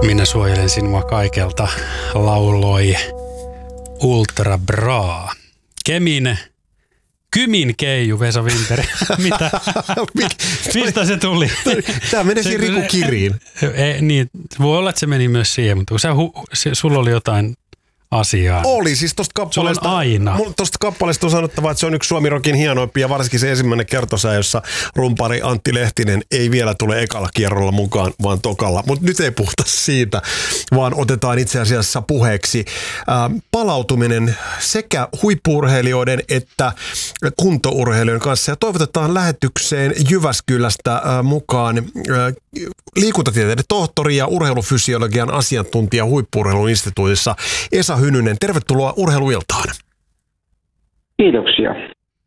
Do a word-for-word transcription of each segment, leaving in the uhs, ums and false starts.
Minä suojelen sinua kaikelta, lauloi Ultra Bra. Kemin, Kymin Keiju, Vesa Winteri. Mitä? Mistä se tuli? Tämä menisi Riku Kiriin. Ei, niin, voi olla, että se meni myös siihen, mutta sä, se, sulla oli jotain asiaa. Oli, siis tosta kappaleesta, aina. Tosta kappaleesta on sanottava, että se on yksi Suomi Rockin hienoimpia, ja varsinkin se ensimmäinen kertosää, jossa rumpari Antti Lehtinen ei vielä tule ekalla kierrolla mukaan, vaan tokalla. Mutta nyt ei puhuta siitä, vaan otetaan itse asiassa puheeksi ää, palautuminen sekä huippu-urheilijoiden että kuntourheilijoiden kanssa. Ja toivotetaan lähetykseen Jyväskylästä ää, mukaan ää, liikuntatieteiden tohtori ja urheilufysiologian asiantuntija Huippu-urheilun instituutissa Esa Hynynen. Tervetuloa Urheiluiltaan. Kiitoksia.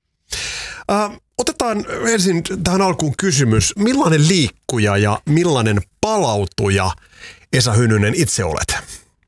Äh, otetaan ensin tähän alkuun kysymys. Millainen liikkuja ja millainen palautuja Esa Hynynen itse olet?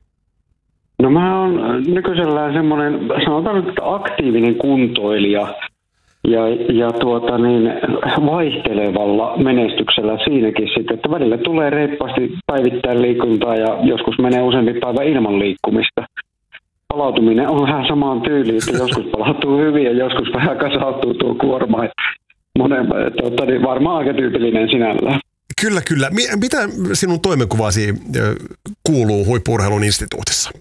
No mä oon nykyisellään semmoinen, sanotaan nyt aktiivinen kuntoilija ja, ja tuota niin, vaihtelevalla menestyksellä siinäkin sitten, että välillä tulee reippaasti päivittäin liikuntaa ja joskus menee useampi päivä ilman liikkumista. Palautuminen on vähän samaan tyyliin, että joskus palautuu hyvin ja joskus vähän kasautuu tuo kuorma. Monen, tuota, niin varmaan aika tyypillinen sinällään. Kyllä, kyllä. Mitä sinun toimenkuvasi kuuluu Huippu-urheilun instituutissa?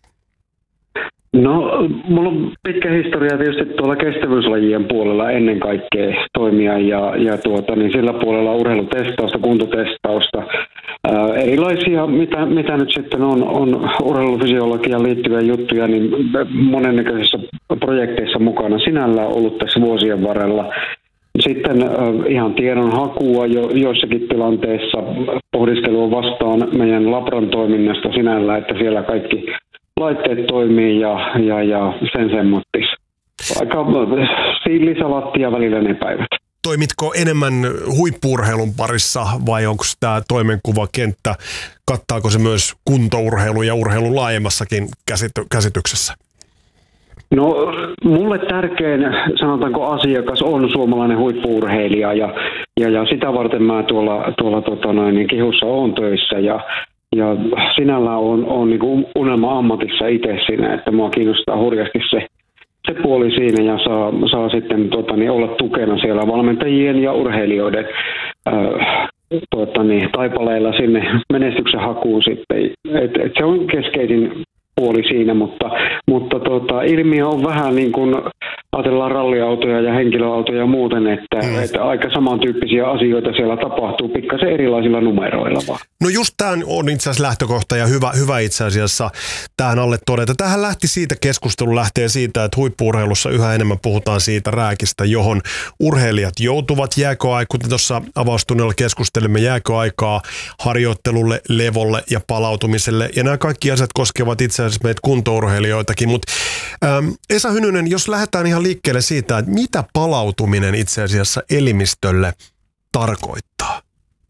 No, mulla on pitkä historia tietysti tuolla kestävyyslajien puolella ennen kaikkea toimia ja, ja tuota, niin sillä puolella urheilutestausta, kuntotestausta, ää, erilaisia, mitä, mitä nyt sitten on, on urheilufysiologiaan liittyviä juttuja, niin monennäköisissä projekteissa mukana sinällään ollut tässä vuosien varrella. Sitten äh, ihan tiedonhakua jo, joissakin tilanteissa pohdiskelua vastaan meidän labran toiminnasta sinällään, että siellä kaikki laitteet toimii ja, ja, ja sen semmottis. Aika siilisalattia välillä ne päivät. Toimitko enemmän huippu-urheilun parissa vai onko tämä toimenkuvakenttä, kattaako se myös kuntourheilu ja urheilun laajemmassakin käsity- käsityksessä? No, mulle tärkein, sanotaanko asiakas, on suomalainen huippu-urheilija ja, ja, ja sitä varten mä tuolla, tuolla tota noin, niin Kihussa oon töissä ja, ja sinällään on, on niin kuin unelma-ammatissa itse siinä, että mua kiinnostaa hurjasti se, se puoli siinä ja saa, saa sitten tota, niin, olla tukena siellä valmentajien ja urheilijoiden äh, tota, niin, taipaleilla sinne menestyksen hakuun sitten. Et, et se on keskeisin puoli siinä, mutta, mutta tota, ilmiö on vähän niin kuin ajatellaan ralliautoja ja henkilöautoja ja muuten, että, mm. että aika samantyyppisiä asioita siellä tapahtuu pikkasen erilaisilla numeroilla vaan. No just tämä on itse asiassa lähtökohta ja hyvä, hyvä itse asiassa tähän alle todeta. Tähän lähti siitä, keskustelu lähtee siitä, että huippu-urheilussa yhä enemmän puhutaan siitä rääkistä, johon urheilijat joutuvat jääköaikaan, kuten tuossa avaustunnilla keskustelimme, jääköaikaa harjoittelulle, levolle ja palautumiselle. Ja nämä kaikki asiat koskevat itse asiassa meitä kuntourheilijoitakin, mutta ähm, Esa Hynynen, jos lähdetään ihan liikkeelle siitä, että mitä palautuminen itse asiassa elimistölle tarkoittaa?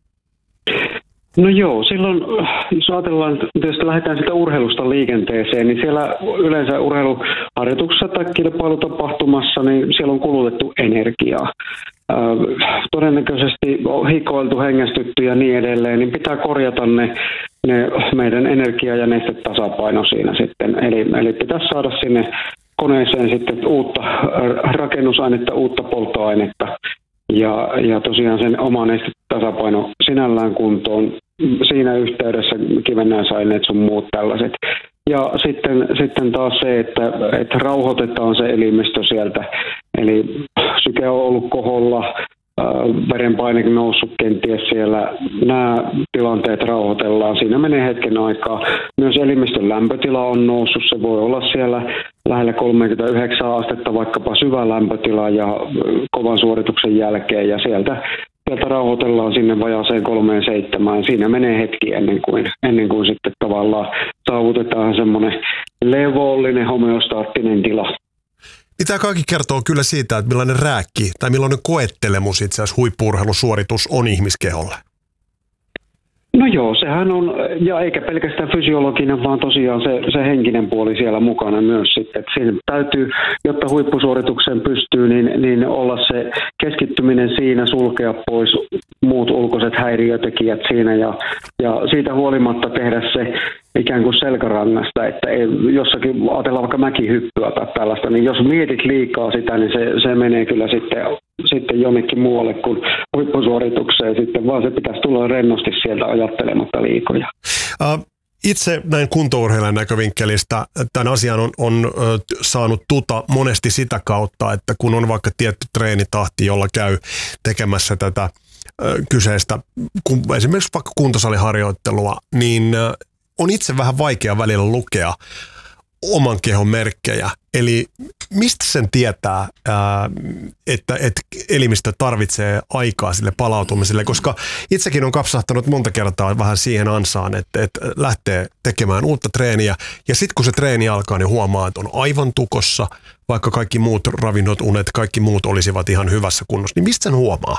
No joo, silloin jos ajatellaan, että jos lähdetään sitä urheilusta liikenteeseen, niin siellä yleensä urheiluharjoituksessa tai kilpailutapahtumassa, niin siellä on kulutettu energiaa. Äh, todennäköisesti on hikoiltu, hengästytty ja niin edelleen, niin pitää korjata ne, ne meidän energia- ja nestetasapaino siinä sitten. Eli, eli pitäisi saada sinne koneeseen sitten uutta rakennusainetta, uutta polttoainetta ja, ja tosiaan sen oma nestetasapaino sinällään kuntoon. Siinä yhteydessä kivennäisaineet sun muut tällaiset. Ja sitten, sitten taas se, että, että rauhoitetaan se elimistö sieltä. Eli syke on ollut koholla, verenpainekin noussut kenties siellä. Nämä tilanteet rauhoitellaan. Siinä menee hetken aikaa. Myös elimistön lämpötila on noussut. Se voi olla siellä lähellä kolmekymmentäyhdeksän astetta, vaikkapa syvä lämpötila ja kovan suorituksen jälkeen. Ja sieltä, sieltä rauhoitellaan sinne vajaaseen kolmeen seitsemään. Siinä menee hetki ennen kuin, ennen kuin sitten tavallaan saavutetaan semmoinen levollinen homeostaattinen tila. Tämä kaikki kertoo kyllä siitä, että millainen rääkki tai millainen koettelemus itse asiassa huippu-urheilusuoritus on ihmiskeholle. No joo, sehän on, ja eikä pelkästään fysiologinen, vaan tosiaan se, se henkinen puoli siellä mukana myös sitten. Että siinä täytyy, jotta huippusuoritukseen pystyy, niin, niin olla se keskittyminen siinä, sulkea pois muut ulkoiset häiriötekijät siinä ja, ja siitä huolimatta tehdä se ikään kuin selkärangasta, että ei, jossakin ajatellaan vaikka mäkihyppyä tai tällaista, niin jos mietit liikaa sitä, niin se, se menee kyllä sitten, sitten jonnekin muualle kuin huippusuoritukseen sitten, vaan se pitäisi tulla rennosti sieltä ajattelematta liikoja. Uh. Itse näin kuntourheilijan näkövinkkelistä tämän asian on, on ö, saanut tuta monesti sitä kautta, että kun on vaikka tietty treenitahti, jolla käy tekemässä tätä ö, kyseistä, kun esimerkiksi vaikka kuntosaliharjoittelua, niin ö, on itse vähän vaikea välillä lukea oman kehon merkkejä. Eli mistä sen tietää, ää, että, että elimistö tarvitsee aikaa sille palautumiselle, koska itsekin on kapsahtanut monta kertaa vähän siihen ansaan, että, että lähtee tekemään uutta treeniä ja sitten kun se treeni alkaa, niin huomaa, että on aivan tukossa, vaikka kaikki muut ravinnot, unet, kaikki muut olisivat ihan hyvässä kunnossa. Niin mistä sen huomaa,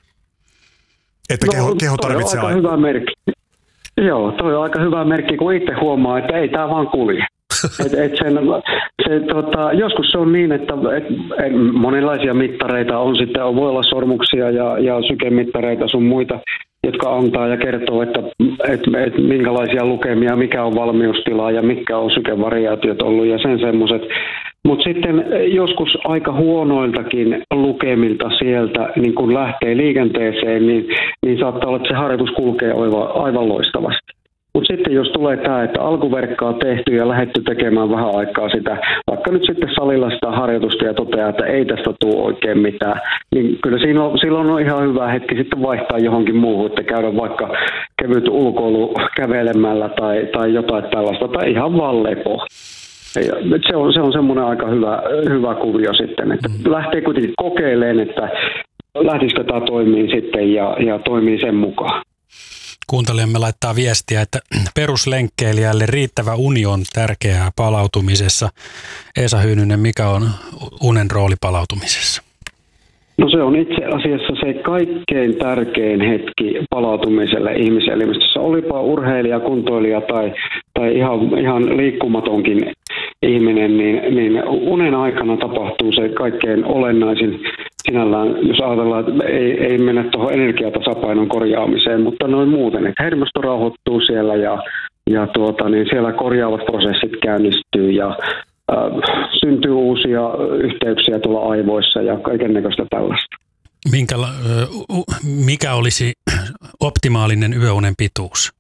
että no, keho, keho tarvitsee aikaa? Hyvä merkki. Joo, toi on aika hyvä merkki, kun itse huomaa, että ei tämä vaan kulje. Et, et sen, se, tota, joskus se on niin, että et, et monenlaisia mittareita on sitten, voi olla sormuksia ja, ja sykemittareita sun muita, jotka antaa ja kertoo, että et, et minkälaisia lukemia, mikä on valmiustila ja mitkä on sykevariaatiot ollut ja sen semmoiset. Mutta sitten joskus aika huonoiltakin lukemilta sieltä, niin kun lähtee liikenteeseen, niin, niin saattaa olla, että se harjoitus kulkee aivan, aivan loistavasti. Mutta sitten jos tulee tämä, että alkuverkkaa tehty ja lähdetty tekemään vähän aikaa sitä, vaikka nyt sitten salilla sitä harjoitusta ja toteaa, että ei tästä tule oikein mitään, niin kyllä siinä on, silloin on ihan hyvä hetki sitten vaihtaa johonkin muuhun, että käydä vaikka kevyt ulkoilu kävelemällä tai, tai jotain tällaista, tai ihan vaan lepo. Ja se on, se on semmoinen aika hyvä, hyvä kuvio sitten, että lähtee kuitenkin kokeilemaan, että lähtisikö tämä toimii sitten ja, ja toimii sen mukaan. Kuuntelijamme laittaa viestiä, että peruslenkkeilijälle riittävä uni on tärkeää palautumisessa. Esa Hyynynen, mikä on unen rooli palautumisessa? No se on itse asiassa se kaikkein tärkein hetki palautumiselle ihmiselimistössä. Olipa urheilija, kuntoilija tai, tai ihan, ihan liikkumatonkin ihminen, niin, niin unen aikana tapahtuu se kaikkein olennaisin sinällään, jos ajatellaan, että ei, ei mennä tuohon energiatasapainon korjaamiseen, mutta noin muuten, että hermosto rauhoittuu siellä ja, ja tuota, niin siellä korjaavat prosessit käynnistyy ja äh, syntyy uusia yhteyksiä tuolla aivoissa ja kaikennäköistä tällaista. Minkä, mikä olisi optimaalinen yöunen pituus?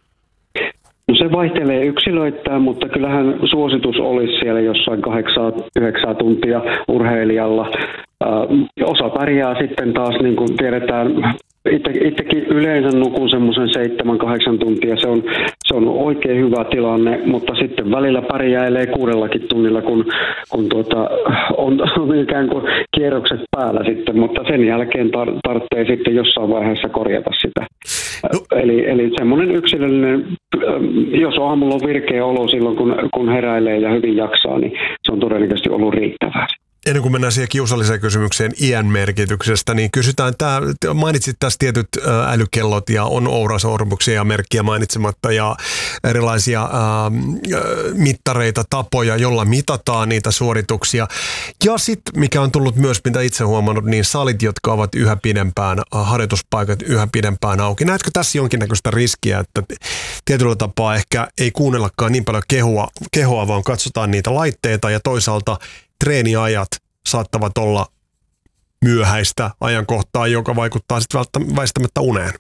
No se vaihtelee yksilöittäin, mutta kyllähän suositus olisi siellä jossain kahdeksan yhdeksän tuntia urheilijalla. Osa pärjää sitten taas, niin kuin tiedetään, itse, itsekin yleensä nukun semmoisen seitsemän kahdeksan tuntia. Se on, se on oikein hyvä tilanne, mutta sitten välillä pärjäilee kuudellakin tunnilla, kun, kun tuota, on, on ikään kuin kierrokset päällä sitten, mutta sen jälkeen tar- tarvitsee sitten jossain vaiheessa korjata sitä. No. Eli, eli semmoinen yksilöllinen, jos aamulla on virkeä olo silloin, kun, kun heräilee ja hyvin jaksaa, niin se on todennäköisesti ollut riittävää. Ennen kuin mennään siihen kiusalliseen kysymykseen iän merkityksestä, niin kysytään, tämä, mainitsit tässä tietyt älykellot ja on ourasormuksia ja merkkiä mainitsematta ja erilaisia ää, mittareita, tapoja, jolla mitataan niitä suorituksia. Ja sitten, mikä on tullut myös, mitä itse huomannut, niin salit, jotka ovat yhä pidempään, harjoituspaikat yhä pidempään auki. Näetkö tässä jonkinnäköistä riskiä, että tietyllä tapaa ehkä ei kuunnellakaan niin paljon kehoa, kehoa vaan katsotaan niitä laitteita ja toisaalta treeniajat saattavat olla myöhäistä ajankohtaa, joka vaikuttaa sitten väistämättä uneen.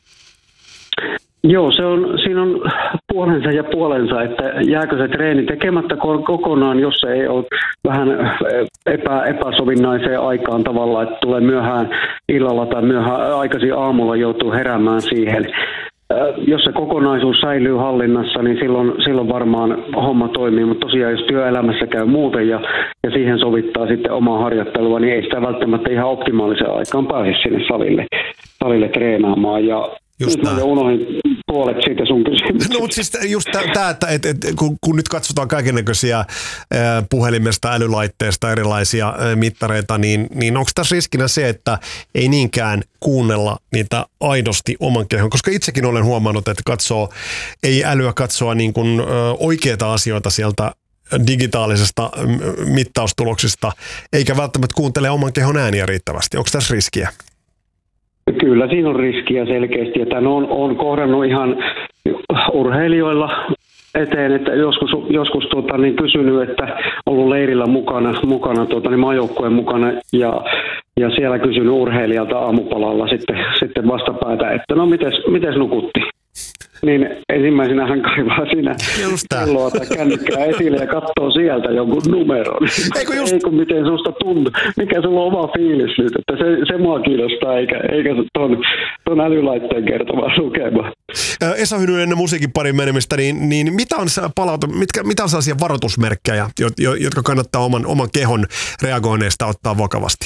Joo, se on, siinä on puolensa ja puolensa, että jääkö se treeni tekemättä kokonaan, jos se ei ole vähän epä, epäsovinnaiseen aikaan tavallaan, että tulee myöhään illalla tai myöhään aikaisin aamulla joutuu heräämään siihen. Jos se kokonaisuus säilyy hallinnassa, niin silloin, silloin varmaan homma toimii, mutta tosiaan jos työelämässä käy muuten ja, ja siihen sovittaa sitten omaa harjoittelua, niin ei sitä välttämättä ihan optimaaliseen aikaan pääse sinne salille, salille treenaamaan. Ja nyt mä unohdin, puolet siitä sun kysymyksestä. No mutta siis just tämä, että et, et, kun, kun nyt katsotaan kaikennäköisiä puhelimesta, älylaitteesta, erilaisia mittareita, niin, niin onko tässä riskinä se, että ei niinkään kuunnella niitä aidosti oman kehon? Koska itsekin olen huomannut, että katsoo, ei älyä katsoa niin kuin oikeita asioita sieltä digitaalisesta mittaustuloksista, eikä välttämättä kuuntele oman kehon ääniä riittävästi. Onko tässä riskiä? Kyllä siinä on riskiä selkeästi, että on, on kohdannut ihan urheilijoilla eteen, että joskus, joskus tuota, niin kysynyt, että ollut leirillä mukana, mukana tuota, niin maajoukkueen mukana ja, ja siellä kysynyt urheilijalta aamupalalla sitten, sitten vastapäätä, että no mites, mites nukutti? Niin ensimmäisenä hän kaivaa siinä kelloa tai kännykkää esille ja katsoo sieltä jonkun numeron. Eikö just... Eikö miten susta tuntuu? Mikä sulla on oma fiilis nyt? Että se, se mua kiinnostaa, eikä, eikä ton, ton älylaitteen kertova lukema. Esa Hynynen ennen musiikin parin menemistä, niin, niin mitä on palautu, mitkä, mitä on sellaisia varoitusmerkkejä, jotka kannattaa oman, oman kehon reagoineista ottaa vakavasti?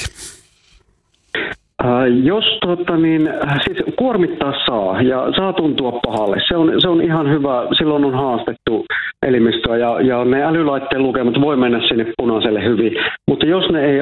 Jos tota, niin, siis kuormittaa saa ja saa tuntua pahalle, se on, se on ihan hyvä, silloin on haastettu elimistöä ja, ja ne älylaitteen lukemat voi mennä sinne punaiselle hyvin, mutta jos ne ei